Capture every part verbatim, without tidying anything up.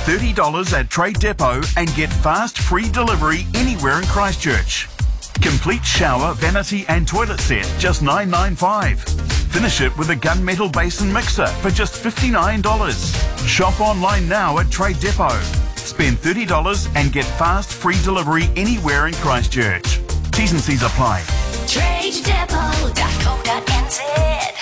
thirty dollars at Trade Depot and get fast free delivery anywhere in Christchurch. Complete shower, vanity and toilet set, just nine ninety-five. Finish it with a gunmetal basin mixer for just fifty-nine dollars. Shop online now at Trade Depot. Spend thirty dollars and get fast free delivery anywhere in Christchurch. T's and C's apply. trade depot dot co dot n z.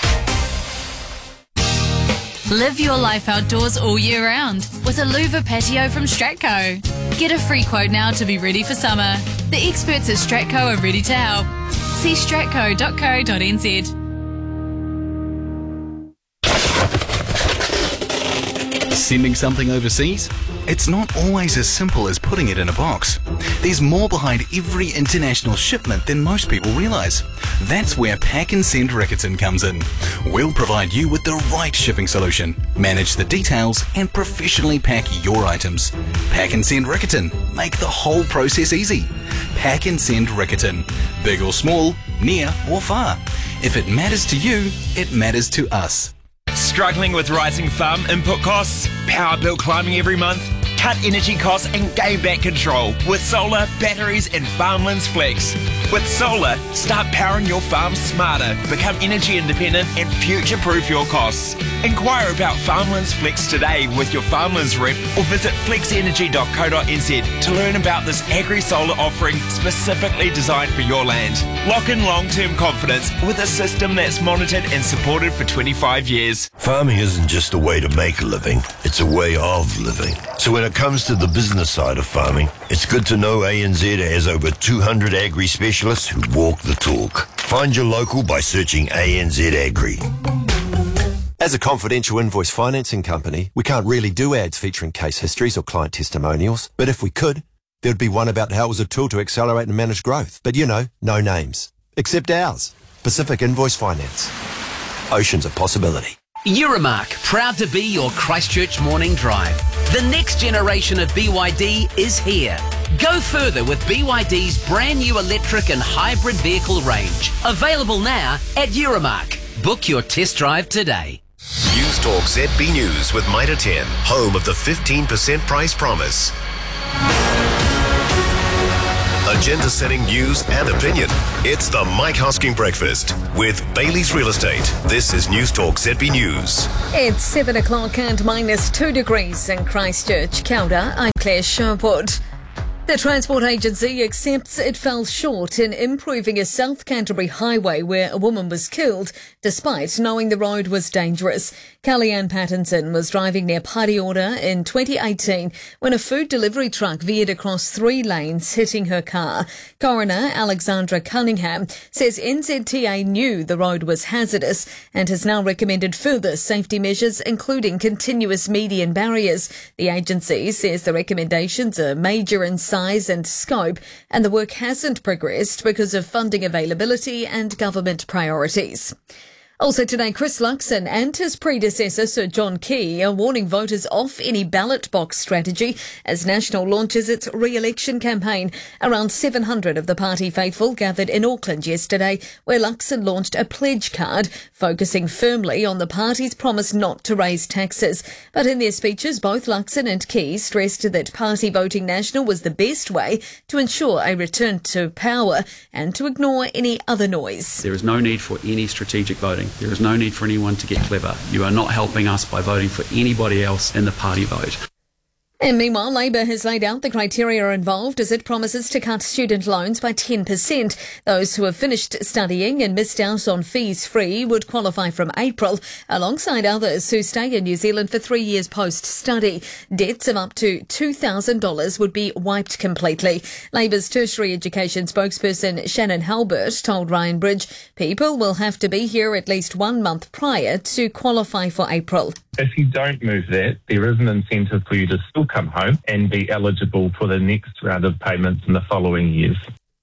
Live your life outdoors all year round with a louver patio from Stratco. Get a free quote now to be ready for summer. The experts at Stratco are ready to help. See stratco dot co dot n z. Sending something overseas? It's not always as simple as putting it in a box. There's more behind every international shipment than most people realise. That's where Pack and Send Riccarton comes in. We'll provide you with the right shipping solution, manage the details and professionally pack your items. Pack and Send Riccarton. Make the whole process easy. Pack and Send Riccarton. Big or small, near or far. If it matters to you, it matters to us. Struggling with rising farm input costs? Power bill climbing every month? Cut energy costs and gain back control with solar, batteries and Farmlands Flex. With solar, start powering your farm smarter, become energy independent and future-proof your costs. Inquire about Farmlands Flex today with your Farmlands rep or visit flex energy dot co dot n z to learn about this agri-solar offering specifically designed for your land. Lock in long-term confidence with a system that's monitored and supported for twenty-five years. Farming isn't just a way to make a living, it's a way of living. So when it comes to the business side of farming, it's good to know A N Z has over two hundred agri specialists who walk the talk. Find your local by searching A N Z Agri. As a confidential invoice financing company, we can't really do ads featuring case histories or client testimonials. But if we could, there'd be one about how it was a tool to accelerate and manage growth. But you know, no names. Except ours. Pacific Invoice Finance. Oceans of possibility. Euromark, proud to be your Christchurch morning drive. The next generation of B Y D is here. Go further with B Y D's brand new electric and hybrid vehicle range. Available now at Euromark. Book your test drive today. News Talk Z B News with Mitre ten, home of the fifteen percent price promise. Agenda-setting news and opinion. It's the Mike Hosking Breakfast with Bailey's Real Estate. This is News Talk Z B News. It's seven o'clock and minus two degrees in Christchurch. Kia ora, I'm Claire Sherwood. The Transport Agency accepts it fell short in improving a South Canterbury highway where a woman was killed, despite knowing the road was dangerous. Kellyanne Pattinson was driving near Pareora in twenty eighteen when a food delivery truck veered across three lanes, hitting her car. Coroner Alexandra Cunningham says N Z T A knew the road was hazardous and has now recommended further safety measures, including continuous median barriers. The agency says the recommendations are major in size and scope, and the work hasn't progressed because of funding availability and government priorities. Also today, Chris Luxon and his predecessor, Sir John Key, are warning voters off any ballot box strategy as National launches its re-election campaign. Around seven hundred of the party faithful gathered in Auckland yesterday, where Luxon launched a pledge card focusing firmly on the party's promise not to raise taxes. But in their speeches, both Luxon and Key stressed that party voting National was the best way to ensure a return to power and to ignore any other noise. There is no need for any strategic voting. There is no need for anyone to get clever. You are not helping us by voting for anybody else in the party vote. And meanwhile, Labour has laid out the criteria involved as it promises to cut student loans by ten percent. Those who have finished studying and missed out on fees free would qualify from April, alongside others who stay in New Zealand for three years post-study. Debts of up to two thousand dollars would be wiped completely. Labour's tertiary education spokesperson Shannon Halbert told Ryan Bridge people will have to be here at least one month prior to qualify for April. If you don't move that, there is an incentive for you to still come home and be eligible for the next round of payments in the following years.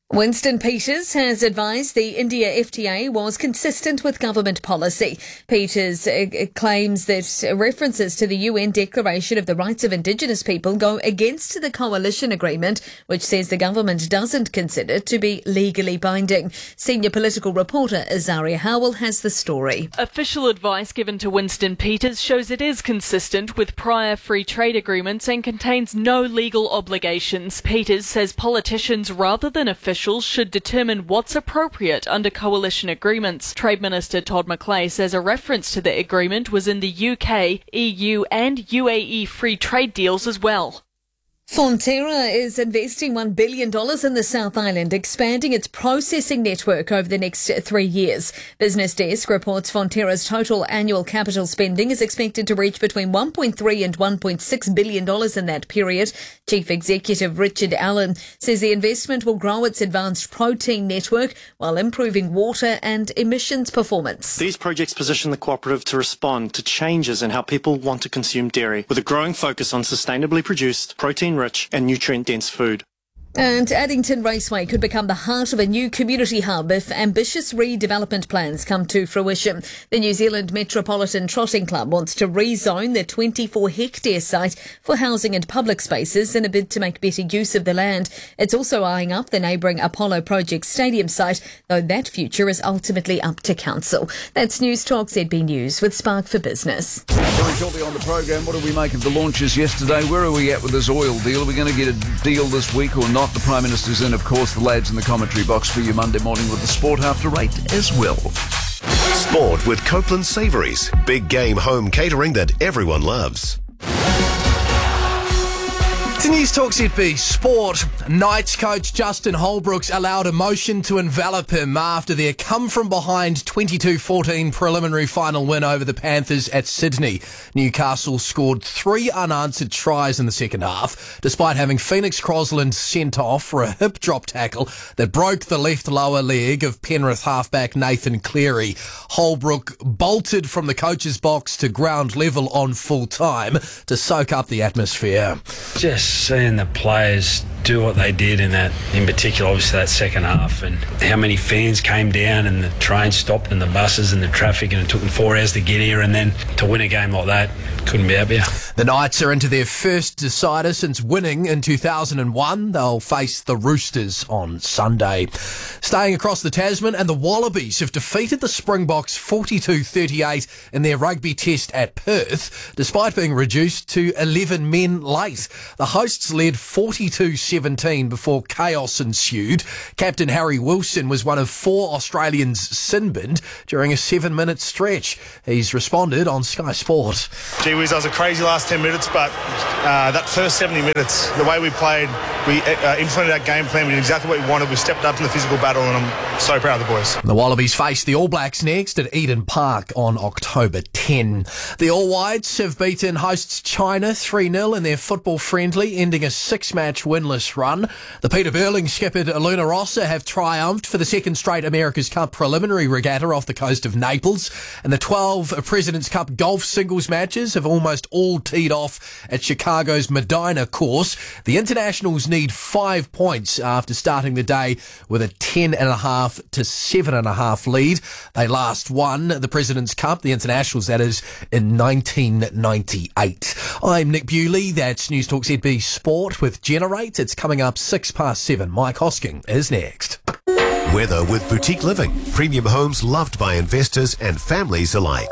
Winston Peters has advised the India F T A was consistent with government policy. Peters uh, claims that references to the U N Declaration of the Rights of Indigenous People go against the coalition agreement, which says the government doesn't consider it to be legally binding. Senior political reporter Azaria Howell has the story. Official advice given to Winston Peters shows it is consistent with prior free trade agreements and contains no legal obligations. Peters says politicians, rather than officials, should determine what's appropriate under coalition agreements. Trade Minister Todd McClay says a reference to the agreement was in the U K, E U and U A E free trade deals as well. Fonterra is investing one billion dollars in the South Island, expanding its processing network over the next three years. Business Desk reports Fonterra's total annual capital spending is expected to reach between one point three and one point six billion dollars in that period. Chief Executive Richard Allen says the investment will grow its advanced protein network while improving water and emissions performance. These projects position the cooperative to respond to changes in how people want to consume dairy, with a growing focus on sustainably produced, protein rich and nutrient-dense food. And Addington Raceway could become the heart of a new community hub if ambitious redevelopment plans come to fruition. The New Zealand Metropolitan Trotting Club wants to rezone the twenty-four hectare site for housing and public spaces in a bid to make better use of the land. It's also eyeing up the neighbouring Apollo Project Stadium site, though that future is ultimately up to council. That's News Talk Z B News with Spark for Business. Very shortly on the program, what did we make of the launches yesterday? Where are we at with this oil deal? Are we going to get a deal this week or not? The Prime Minister's in, of course, the lads in the commentary box for you Monday morning with the sport after eight as well. Sport with Copeland Savouries. Big game home catering that everyone loves. To News Talk Z B Sport, Knights coach Justin Holbrooks allowed emotion to envelop him after their come-from-behind twenty-two fourteen preliminary final win over the Panthers at Sydney. Newcastle scored three unanswered tries in the second half, despite having Phoenix Crosland sent off for a hip-drop tackle that broke the left lower leg of Penrith halfback Nathan Cleary. Holbrook bolted from the coach's box to ground level on full time to soak up the atmosphere. Just seeing the players do what they did in that, in particular, obviously that second half, and how many fans came down and the train stopped and the buses and the traffic, and it took them four hours to get here, and then to win a game like that, couldn't be happier. The Knights are into their first decider since winning in two thousand one. They'll face the Roosters on Sunday. Staying across the Tasman, and the Wallabies have defeated the Springboks forty-two thirty-eight in their rugby test at Perth, despite being reduced to eleven men late. The hosts led forty-two seventeen before chaos ensued. Captain Harry Wilson was one of four Australians sin-binned during a seven-minute stretch. He's responded on Sky Sport. Gee whiz, that was a crazy last ten minutes, but uh, that first seventy minutes, the way we played, we uh, implemented our game plan, we did exactly what we wanted, we stepped up in the physical battle, and I'm so proud of the boys. The Wallabies face the All Blacks next at Eden Park on October tenth. The All Whites have beaten hosts China three nil in their football friendly, ending a six-match winless run. The Peter Burling skippered Luna Rossa have triumphed for the second straight America's Cup preliminary regatta off the coast of Naples, and the twelve President's Cup golf singles matches have almost all teed off at Chicago's Medina course. The internationals need five points after starting the day with a ten and a half to seven and a half lead. They last won the President's Cup, the internationals that is, in nineteen ninety-eight. I'm Nick Bewley. That's News Talk Z B Sport with Generate. It's coming up six past seven. Mike Hosking is next. Weather with Boutique Living. Premium homes loved by investors and families alike.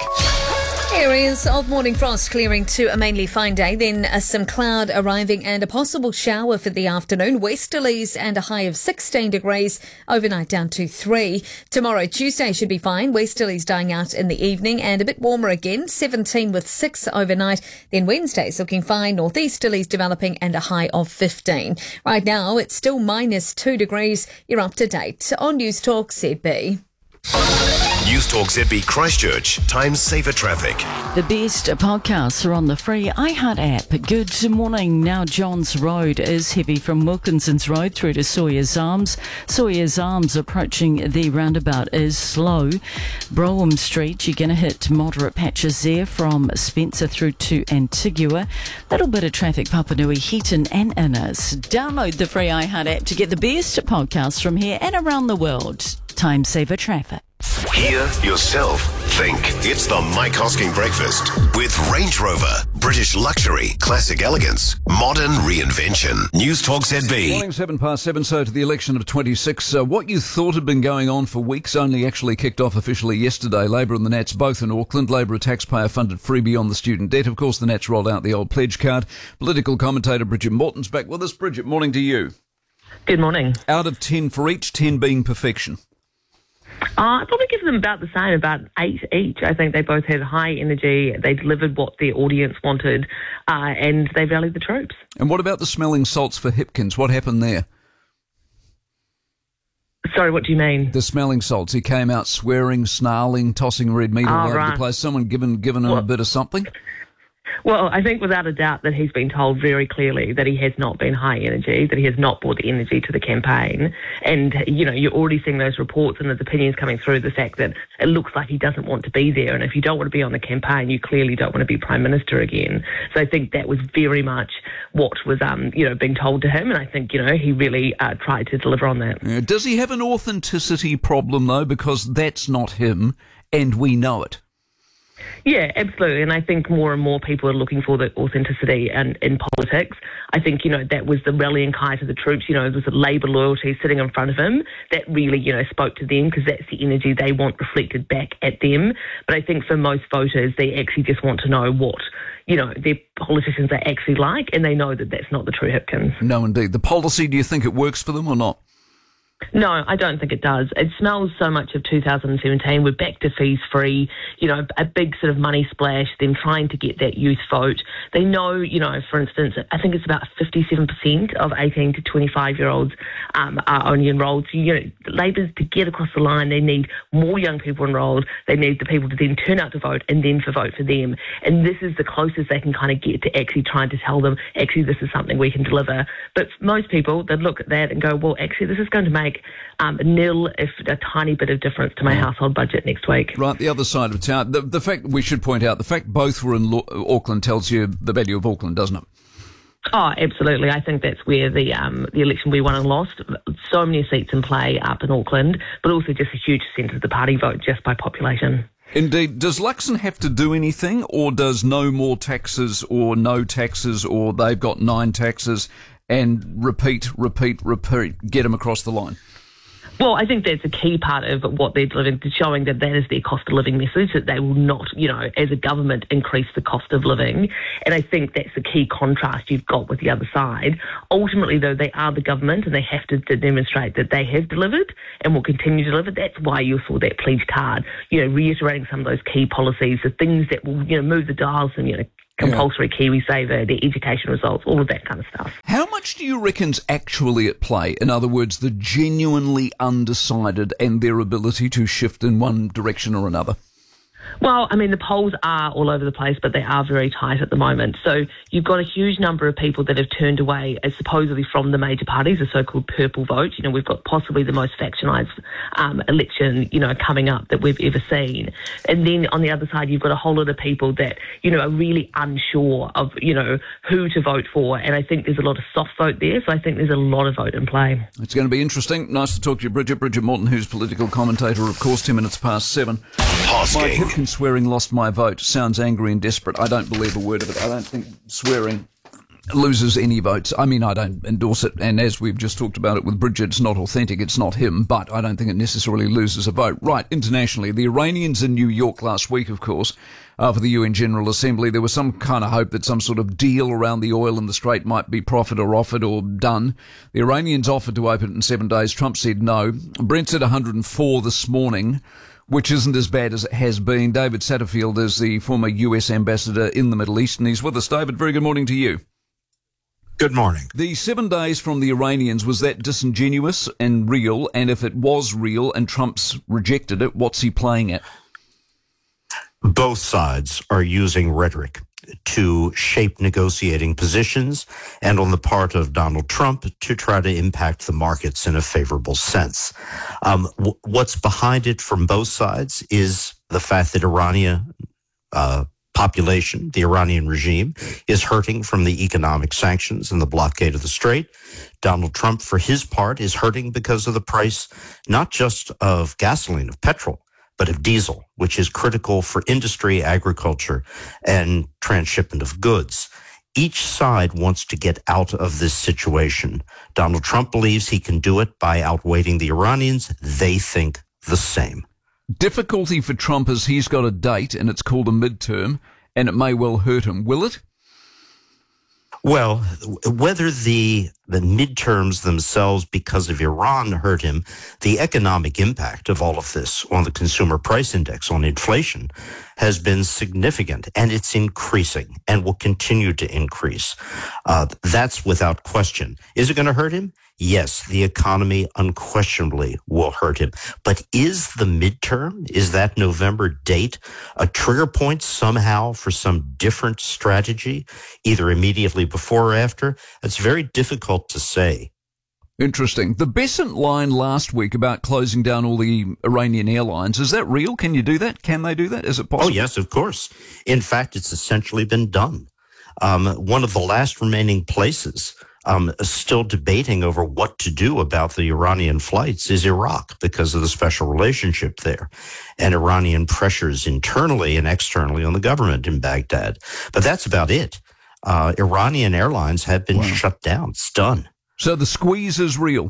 Areas of morning frost clearing to a mainly fine day, then uh, some cloud arriving and a possible shower for the afternoon. Westerlies and a high of sixteen degrees, overnight down to three. Tomorrow, Tuesday, should be fine. Westerlies dying out in the evening and a bit warmer again, seventeen with six overnight. Then Wednesday's looking fine, northeasterlies developing and a high of fifteen. Right now, it's still minus two degrees. You're up to date on News Talk Z B. News Talk Z B Christchurch. Time saver traffic. The best podcasts are on the free iHeart app. Good morning. Now Johns Road is heavy from Wilkinson's Road through to Sawyer's Arms. Sawyer's Arms approaching the roundabout is slow. Brougham Street, you're going to hit moderate patches there from Spencer through to Antigua. Little bit of traffic, Papanui, Heaton and Innes. Download the free iHeart app to get the best podcasts from here and around the world. Time saver traffic. Hear yourself think. It's the Mike Hosking Breakfast with Range Rover. British luxury, classic elegance, modern reinvention. News Talk Z B. Morning, seven past seven. So to the election of twenty-six. Uh, what you thought had been going on for weeks only actually kicked off officially yesterday. Labor and the Nats both in Auckland. Labor a taxpayer-funded freebie on the student debt. Of course, the Nats rolled out the old pledge card. Political commentator Bridget Morton's back with us. Bridget, morning to you. Good morning. Out of ten for each, ten being perfection. Uh, I'd probably give them about the same, about eight each. I think they both had high energy. They delivered what their audience wanted, uh, and they rallied the troops. And what about the smelling salts for Hipkins? What happened there? Sorry, what do you mean? The smelling salts. He came out swearing, snarling, tossing red meat all Oh, over right. the place. Someone given given him Well- a bit of something? Well, I think without a doubt that he's been told very clearly that he has not been high energy, that he has not brought the energy to the campaign. And, you know, you're already seeing those reports and those opinions coming through, the fact that it looks like he doesn't want to be there. And if you don't want to be on the campaign, you clearly don't want to be Prime Minister again. So I think that was very much what was, um, you know, being told to him. And I think, you know, he really uh, tried to deliver on that. Yeah. Does he have an authenticity problem, though? Because that's not him, and we know it. Yeah, absolutely. And I think more and more people are looking for the authenticity and in politics. I think, you know, that was the rallying cry to the troops. You know, it was the Labour loyalty sitting in front of him that really, you know, spoke to them because that's the energy they want reflected back at them. But I think for most voters, they actually just want to know what, you know, their politicians are actually like, and they know that that's not the true Hipkins. No, indeed. The policy, do you think it works for them or not? No, I don't think it does. It smells so much of two thousand seventeen. We're back to fees free, you know, a big sort of money splash, them trying to get that youth vote. They know, you know, for instance, I think it's about fifty-seven percent of eighteen to twenty-five year olds um, are only enrolled. So, you know, Labour's to get across the line, they need more young people enrolled. They need the people to then turn out to vote and then to vote for them. And this is the closest they can kind of get to actually trying to tell them, actually, this is something we can deliver. But most people, they look at that and go, well, actually, this is going to make Um, nil, if a tiny bit of difference to my household budget next week. Right, the other side of town. The, the fact, we should point out, the fact both were in Lo- Auckland tells you the value of Auckland, doesn't it? Oh, absolutely. I think that's where the um, the election we won and lost. So many seats in play up in Auckland, but also just a huge centre of the party vote just by population. Indeed. Does Luxon have to do anything, or does no more taxes or no taxes, or they've got nine taxes and repeat, repeat, repeat, get them across the line? Well, I think that's a key part of what they're delivering, showing that that is their cost of living message, that they will not, you know, as a government, increase the cost of living. And I think that's the key contrast you've got with the other side. Ultimately, though, they are the government and they have to, to demonstrate that they have delivered and will continue to deliver. That's why you saw that pledge card, you know, reiterating some of those key policies, the things that will, you know, move the dials and, you know, compulsory yeah. KiwiSaver, the education results, all of that kind of stuff. How much do you reckon's actually at play? In other words, the genuinely undecided and their ability to shift in one direction or another? Well, I mean, the polls are all over the place, but they are very tight at the moment. So you've got a huge number of people that have turned away, as supposedly from the major parties, the so-called purple vote. You know, we've got possibly the most factionalised um, election, you know, coming up that we've ever seen. And then on the other side, you've got a whole lot of people that, you know, are really unsure of, you know, who to vote for. And I think there's a lot of soft vote there. So I think there's a lot of vote in play. It's going to be interesting. Nice to talk to you, Bridget. Bridget Morton, who's political commentator, of course, ten minutes past seven. Mike Hipkins swearing lost my vote. Sounds angry and desperate. I don't believe a word of it. I don't think swearing loses any votes. I mean, I don't endorse it. And as we've just talked about it with Bridget, it's not authentic. It's not him. But I don't think it necessarily loses a vote. Right, internationally, the Iranians in New York last week, of course, uh, for the U N General Assembly, there was some kind of hope that some sort of deal around the oil in the Strait might be proffered or offered or done. The Iranians offered to open it in seven days. Trump said no. Brent said one hundred four this morning, which isn't as bad as it has been. David Satterfield is the former U S ambassador in the Middle East, and he's with us. David, very good morning to you. Good morning. The seven days from the Iranians, was that disingenuous and real? And if it was real and Trump's rejected it, what's he playing at? Both sides are using rhetoric to shape negotiating positions, and on the part of Donald Trump to try to impact the markets in a favorable sense. Um, w- what's behind it from both sides is the fact that Iranian uh, population, the Iranian regime, is hurting from the economic sanctions and the blockade of the Strait. Donald Trump, for his part, is hurting because of the price not just of gasoline, of petrol, but of diesel, which is critical for industry, agriculture, and transshipment of goods. Each side wants to get out of this situation. Donald Trump believes he can do it by outweighting the Iranians. They think the same. Difficulty for Trump is he's got a date, and it's called a midterm, and it may well hurt him. Will it? Well, whether the the midterms themselves because of Iran hurt him, the economic impact of all of this on the consumer price index, on inflation, has been significant, and it's increasing and will continue to increase. Uh, that's without question. Is it going to hurt him? Yes, the economy unquestionably will hurt him. But is the midterm, is that November date a trigger point somehow for some different strategy, either immediately before or after? It's very difficult to say. Interesting. The Besant line last week about closing down all the Iranian airlines, is that real? Can you do that? Can they do that? Is it possible? Oh, yes, of course. In fact, it's essentially been done. Um, one of the last remaining places Um, still debating over what to do about the Iranian flights is Iraq because of the special relationship there and Iranian pressures internally and externally on the government in Baghdad. But that's about it. Uh, Iranian airlines have been wow. shut down. It's done. So the squeeze is real.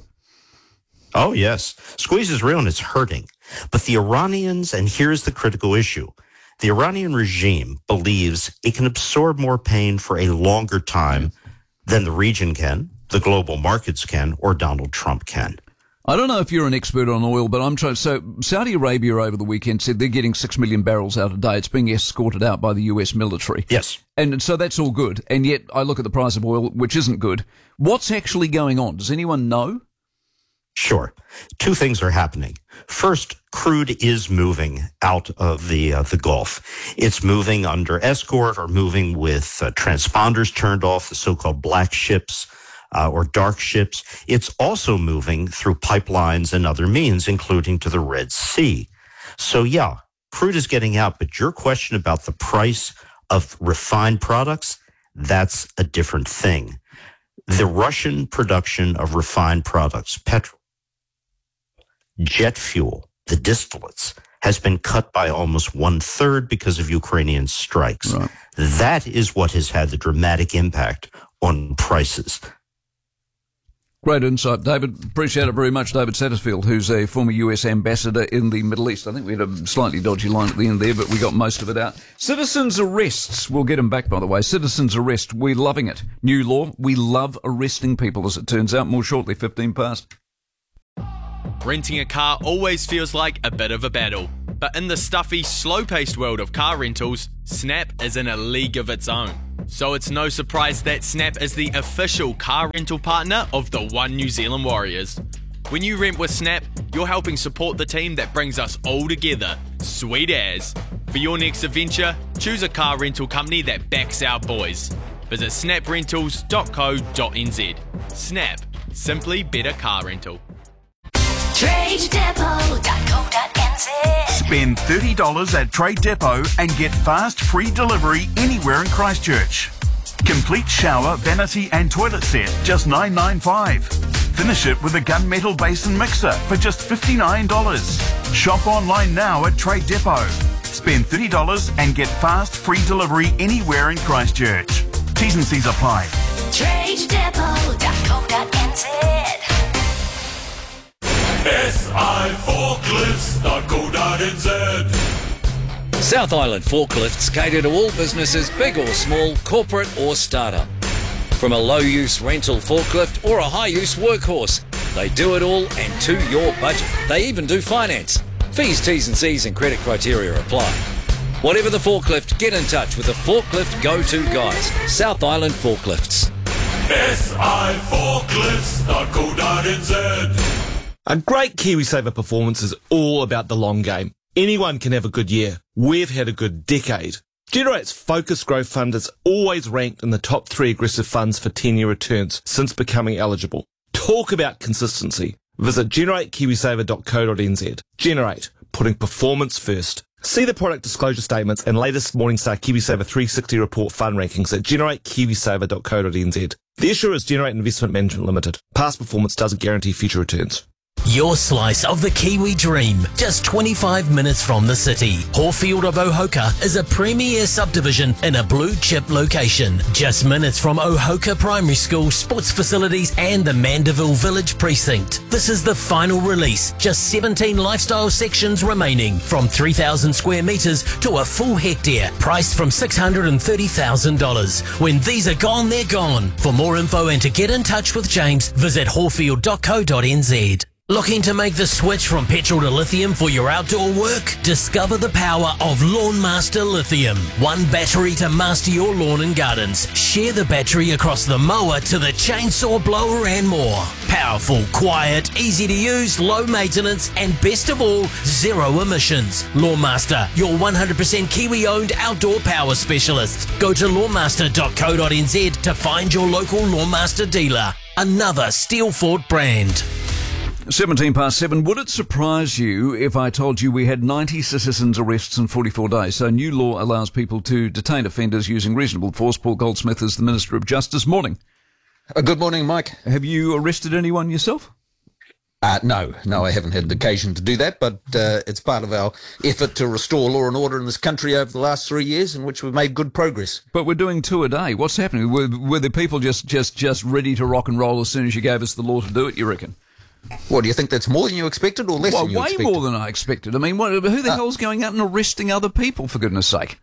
Oh, yes. Squeeze is real and it's hurting. But the Iranians, and here's the critical issue, the Iranian regime believes it can absorb more pain for a longer time than the region can, the global markets can, or Donald Trump can. I don't know if you're an expert on oil, but I'm trying. So Saudi Arabia over the weekend said they're getting six million barrels out a day. It's being escorted out by the U S military. Yes. And so that's all good. And yet I look at the price of oil, which isn't good. What's actually going on? Does anyone know? Sure. Two things are happening. First, crude is moving out of the uh, the Gulf. It's moving under escort or moving with uh, transponders turned off, the so-called black ships uh, or dark ships. It's also moving through pipelines and other means, including to the Red Sea. So, yeah, crude is getting out. But your question about the price of refined products, that's a different thing. The Russian production of refined products, petrol, jet fuel, the distillates, has been cut by almost one third because of Ukrainian strikes. Right. That is what has had the dramatic impact on prices. Great insight, David. Appreciate it very much. David Satterfield, who's a former U S ambassador in the Middle East. I think we had a slightly dodgy line at the end there, but we got most of it out. Citizens' arrests. We'll get them back, by the way. Citizens' arrest. We're loving it. New law. We love arresting people, as it turns out. More shortly, fifteen past. Renting a car always feels like a bit of a battle. But in the stuffy, slow-paced world of car rentals, Snap is in a league of its own. So it's no surprise that Snap is the official car rental partner of the One New Zealand Warriors. When you rent with Snap, you're helping support the team that brings us all together. Sweet as. For your next adventure, choose a car rental company that backs our boys. Visit snap rentals dot co dot n z. Snap. Simply better car rental. trade depot dot co dot n z. Spend thirty dollars at Trade Depot and get fast, free delivery anywhere in Christchurch. Complete shower, vanity and toilet set, just nine dollars ninety-five. Finish it with a gunmetal basin mixer for just fifty-nine dollars. Shop online now at Trade Depot. Spend thirty dollars and get fast, free delivery anywhere in Christchurch. T's and C's apply. trade depot dot co dot n z. S I forklifts dot co dot n z. South Island Forklifts cater to all businesses, big or small, corporate or startup. From a low-use rental forklift or a high-use workhorse, they do it all and to your budget. They even do finance. Fees, T's and C's and credit criteria apply. Whatever the forklift, get in touch with the forklift go-to guys. South Island Forklifts. S I forklifts dot co dot n z. A great KiwiSaver performance is all about the long game. Anyone can have a good year. We've had a good decade. Generate's Focus Growth Fund is always ranked in the top three aggressive funds for ten-year returns since becoming eligible. Talk about consistency. Visit generate kiwisaver dot co dot n z. Generate, putting performance first. See the product disclosure statements and latest Morningstar KiwiSaver three sixty report fund rankings at generate kiwisaver dot co dot n z. The issuer is Generate Investment Management Limited. Past performance doesn't guarantee future returns. Your slice of the Kiwi dream, just twenty-five minutes from the city. Horfield of Ohoka is a premier subdivision in a blue chip location. Just minutes from Ohoka Primary School, sports facilities and the Mandeville Village Precinct. This is the final release. Just seventeen lifestyle sections remaining, from three thousand square metres to a full hectare, priced from six hundred thirty thousand dollars. When these are gone, they're gone. For more info and to get in touch with James, visit horfield dot co dot n z. Looking to make the switch from petrol to lithium for your outdoor work? Discover the power of Lawnmaster Lithium. One battery to master your lawn and gardens. Share the battery across the mower to the chainsaw blower and more. Powerful, quiet, easy to use, low maintenance, and best of all, zero emissions. Lawnmaster, your one hundred percent Kiwi-owned outdoor power specialist. Go to lawnmaster dot co dot n z to find your local Lawnmaster dealer. Another Steelfort brand. seventeen past seven. Would it surprise you if I told you we had ninety citizens' arrests in forty-four days? So new law allows people to detain offenders using reasonable force. Paul Goldsmith is the Minister of Justice. Morning. Uh, good morning, Mike. Have you arrested anyone yourself? Uh, no, no, I haven't had the occasion to do that, but uh, it's part of our effort to restore law and order in this country over the last three years, in which we've made good progress. But we're doing two a day. What's happening? Were, were the people just, just, just ready to rock and roll as soon as you gave us the law to do it, you reckon? What, do you think that's more than you expected or less well, than you way expected? More than I expected. I mean, what, who the uh, hell's going out and arresting other people, for goodness sake?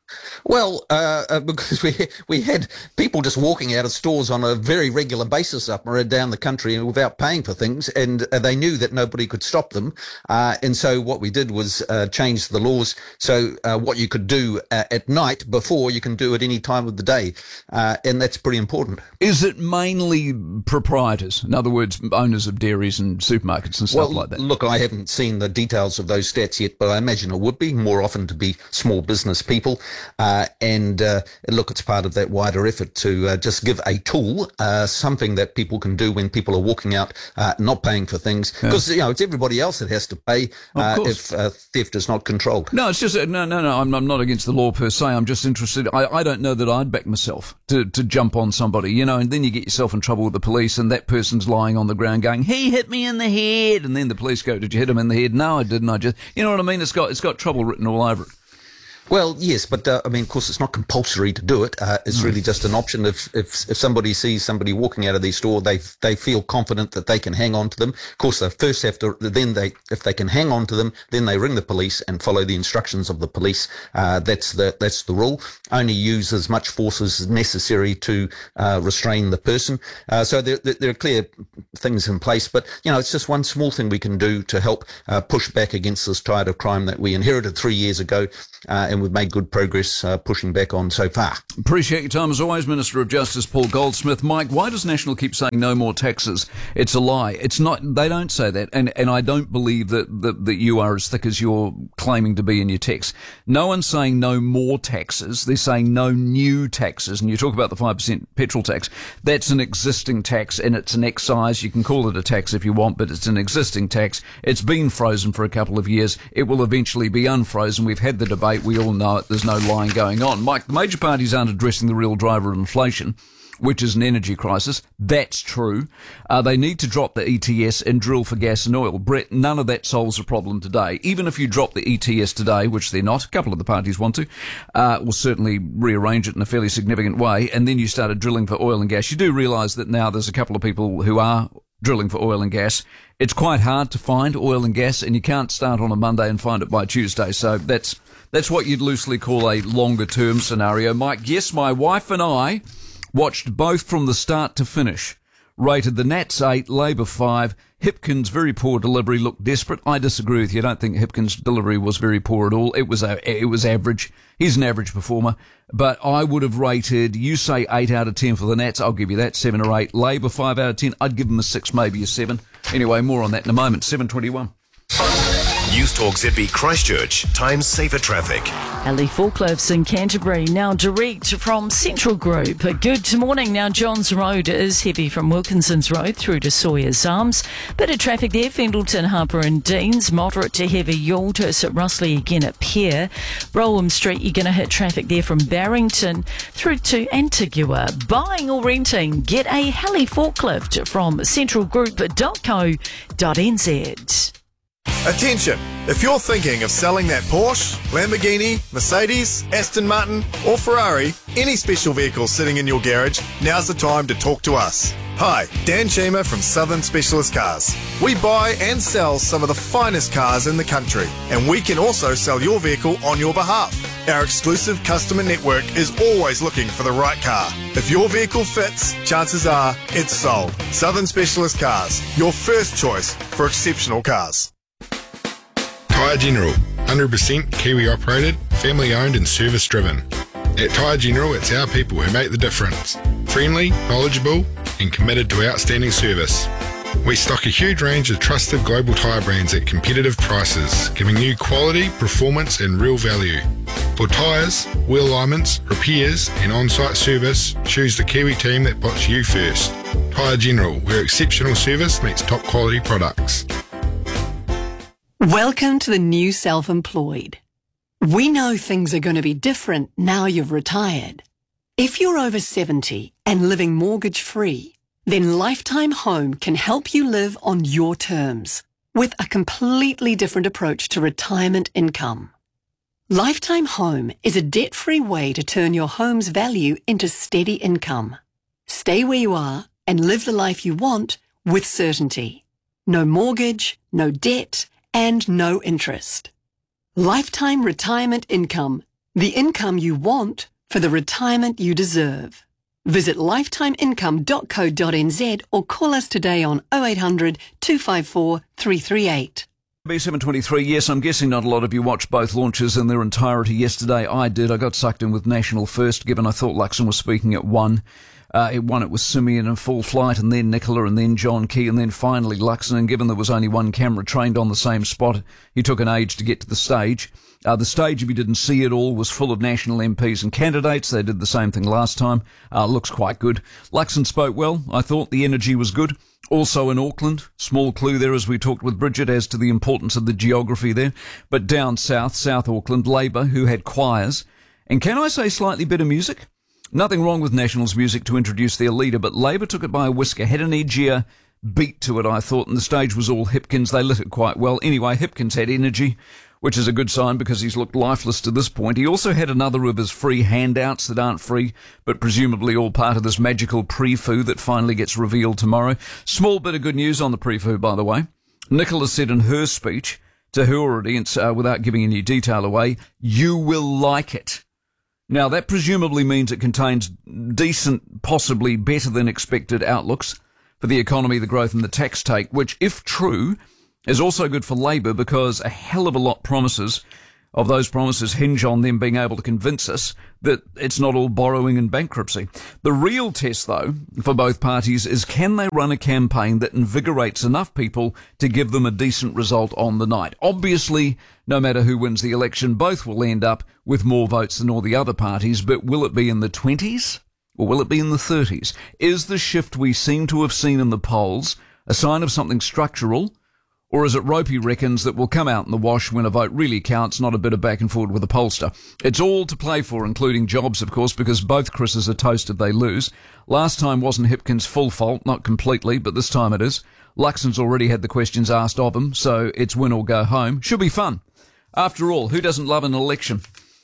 Well, uh, uh, because we we had people just walking out of stores on a very regular basis up and down the country without paying for things, and uh, they knew that nobody could stop them. Uh, and so what we did was uh, change the laws so uh, what you could do uh, at night before you can do at any time of the day, uh, and that's pretty important. Is it mainly proprietors? In other words, owners of dairies and supermarkets and stuff well, like that? Look, I haven't seen the details of those stats yet, but I imagine it would be more often to be small business people. Uh, and uh, look, it's part of that wider effort to uh, just give a tool, uh, something that people can do when people are walking out uh, not paying for things. Because, yeah. you know, it's everybody else that has to pay uh, if uh, theft is not controlled. No, it's just, no, no, no, I'm, I'm not against the law per se. I'm just interested. I, I don't know that I'd back myself to, to jump on somebody, you know, and then you get yourself in trouble with the police and that person's lying on the ground going, he hit me in the head. And then the police go, did you hit him in the head? No, I didn't. I just, you know what I mean? It's got, it's got trouble written all over it. Well, yes, but uh, I mean, of course, it's not compulsory to do it. Uh, it's really just an option. If, if if somebody sees somebody walking out of their store, they they feel confident that they can hang on to them. Of course, they first have to. Then they, if they can hang on to them, then they ring the police and follow the instructions of the police. Uh, that's the that's the rule. Only use as much force as necessary to uh, restrain the person. Uh, so there there are clear things in place, but you know, it's just one small thing we can do to help uh, push back against this tide of crime that we inherited three years ago. Uh, and we've made good progress uh, pushing back on so far. Appreciate your time as always, Minister of Justice Paul Goldsmith. Mike, why does National keep saying no more taxes? It's a lie. It's not. They don't say that, and and I don't believe that that, that you are as thick as you're claiming to be in your text. No one's saying no more taxes. They're saying no new taxes. And you talk about the five percent petrol tax. That's an existing tax, and it's an excise. You can call it a tax if you want, but it's an existing tax. It's been frozen for a couple of years. It will eventually be unfrozen. We've had the debate. We all know it. There's no lying going on. Mike, the major parties aren't addressing the real driver of inflation, which is an energy crisis. That's true. Uh, they need to drop the E T S and drill for gas and oil. Brett, none of that solves the problem today. Even if you drop the E T S today, which they're not, a couple of the parties want to, uh, will certainly rearrange it in a fairly significant way, and then you started drilling for oil and gas. You do realise that now there's a couple of people who are drilling for oil and gas. It's quite hard to find oil and gas, and you can't start on a Monday and find it by Tuesday. So that's that's what you'd loosely call a longer-term scenario. Mike, yes, my wife and I watched both from the start to finish. rated the Nats eight, Labor five. Hipkins, very poor delivery, looked desperate. I disagree with you. I don't think Hipkins' delivery was very poor at all. It was a, it was average. He's an average performer. But I would have rated, you say eight out of ten for the Nats. I'll give you that, seven or eight. Labor five out of ten. I'd give them a six, maybe a seven. Anyway, more on that in a moment. seven twenty-one. News Talk Z B Christchurch. Time saver traffic. Ali Forklifts in Canterbury, now direct from Central Group. Good morning. Now Johns Road is heavy from Wilkinson's Road through to Sawyer's Arms. Bit of traffic there, Fendleton, Harper and Deans. Moderate to heavy Yaldhurst at Russley again at Pier. Brougham Street, you're going to hit traffic there from Barrington through to Antigua. Buying or renting, get a heli forklift from central group dot co dot n z. Attention! If you're thinking of selling that Porsche, Lamborghini, Mercedes, Aston Martin or Ferrari, any special vehicle sitting in your garage, now's the time to talk to us. Hi, Dan Chima from Southern Specialist Cars. We buy and sell some of the finest cars in the country, and we can also sell your vehicle on your behalf. Our exclusive customer network is always looking for the right car. If your vehicle fits, chances are it's sold. Southern Specialist Cars, your first choice for exceptional cars. Tyre General, one hundred percent Kiwi operated, family owned and service driven. At Tyre General, it's our people who make the difference. Friendly, knowledgeable and committed to outstanding service. We stock a huge range of trusted global tyre brands at competitive prices, giving you quality, performance and real value. For tyres, wheel alignments, repairs and on-site service, choose the Kiwi team that puts you first. Tyre General, where exceptional service meets top quality products. Welcome to the new self-employed. We know things are going to be different now you've retired. If you're over seventy and living mortgage-free, then Lifetime Home can help you live on your terms with a completely different approach to retirement income. Lifetime Home is a debt-free way to turn your home's value into steady income. Stay where you are and live the life you want with certainty. No mortgage, no debt, and no interest. Lifetime retirement income, the income you want for the retirement you deserve. Visit lifetime income dot co dot n z or call us today on oh eight hundred, two five four, three three eight. B seven twenty-three, yes, I'm guessing not a lot of you watched both launches in their entirety yesterday. I did. I got sucked in with National first, given I thought Luxon was speaking at one. Uh, it won it with Simeon in full flight, and then Nicola, and then John Key, and then finally Luxon. And given there was only one camera trained on the same spot, he took an age to get to the stage. Uh, the stage, if you didn't see it all, was full of National M Ps and candidates. They did the same thing last time. Uh, looks quite good. Luxon spoke well. I thought the energy was good. Also in Auckland, small clue there as we talked with Bridget as to the importance of the geography there. But down south, South Auckland, Labour, who had choirs. And can I say slightly better music? Nothing wrong with National's music to introduce their leader, but Labour took it by a whisker, had an edgier beat to it, I thought, and the stage was all Hipkins. They lit it quite well. Anyway, Hipkins had energy, which is a good sign because he's looked lifeless to this point. He also had another of his free handouts that aren't free, but presumably all part of this magical pre-foo that finally gets revealed tomorrow. Small bit of good news on the pre-foo, by the way. Nicola said in her speech to her audience, uh, without giving any detail away, you will like it. Now, that presumably means it contains decent, possibly better than expected outlooks for the economy, the growth and the tax take, which, if true, is also good for Labour because a hell of a lot promises of those promises hinge on them being able to convince us that it's not all borrowing and bankruptcy. The real test, though, for both parties is can they run a campaign that invigorates enough people to give them a decent result on the night? Obviously, no matter who wins the election, both will end up with more votes than all the other parties, but will it be in the twenties or will it be in the thirties? Is the shift we seem to have seen in the polls a sign of something structural? Or is it ropey reckons that will come out in the wash when a vote really counts, not a bit of back and forward with a pollster? It's all to play for, including jobs, of course, because both Chris's are toast if they lose. Last time wasn't Hipkins' full fault, not completely, but this time it is. Luxon's already had the questions asked of him, so it's win or go home. Should be fun. After all, who doesn't love an election?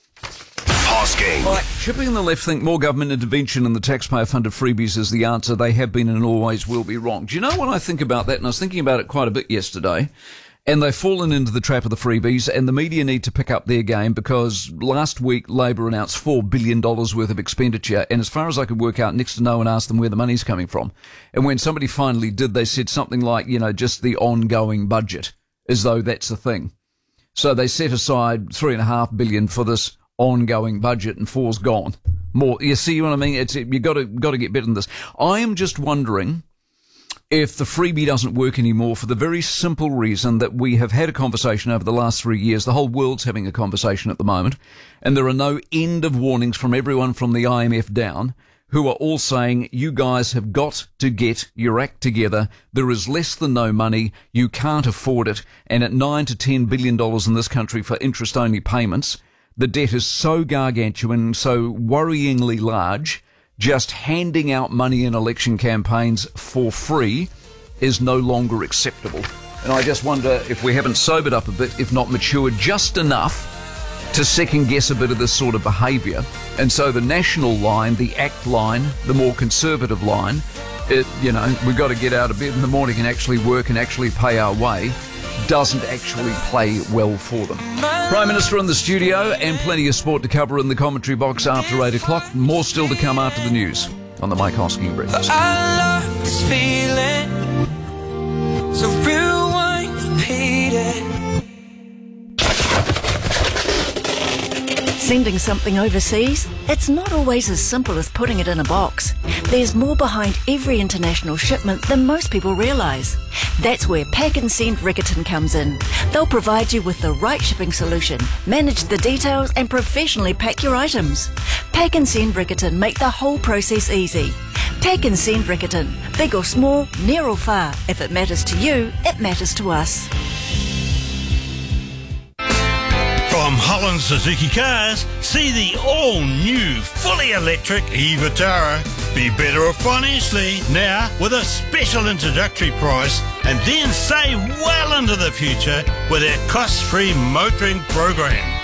Asking. Right, Chippy and the left think more government intervention in the taxpayer-funded freebies is the answer. They have been and always will be wrong. Do you know what I think about that? And I was thinking about it quite a bit yesterday. And they've fallen into the trap of the freebies, and the media need to pick up their game because last week Labor announced four billion dollars worth of expenditure, and as far as I could work out, next to no one asked them where the money's coming from. And when somebody finally did, they said something like, you know, just the ongoing budget, as though that's a thing. So they set aside three and a half billion for this ongoing budget, and four's gone. More, you see what I mean? It's, you got to got to get better than this. I am just wondering if the freebie doesn't work anymore for the very simple reason that we have had a conversation over the last three years. The whole world's having a conversation at the moment, and there are no end of warnings from everyone from the I M F down who are all saying, you guys have got to get your act together. There is less than no money. You can't afford it. And at nine to ten billion dollars in this country for interest-only payments, the debt is so gargantuan, so worryingly large, just handing out money in election campaigns for free is no longer acceptable. And I just wonder if we haven't sobered up a bit, if not matured just enough to second-guess a bit of this sort of behaviour. And so the national line, the ACT line, the more conservative line, it, you know, we've got to get out of bed in the morning and actually work and actually pay our way, doesn't actually play well for them. Prime Minister in the studio and plenty of sport to cover in the commentary box after eight o'clock. More still to come after the news on the Mike Hosking Breakfast. I love this feeling, so rewind, repeat it. Sending something overseas? It's not always as simple as putting it in a box. There's more behind every international shipment than most people realise. That's where Pack and Send Riccarton comes in. They'll provide you with the right shipping solution, manage the details and professionally pack your items. Pack and Send Riccarton make the whole process easy. Pack and Send Riccarton. Big or small, near or far. If it matters to you, it matters to us. From Holland Suzuki Cars, see the all-new, fully electric e-Vitara. Be better off financially now with a special introductory price and then save well into the future with our cost-free motoring program.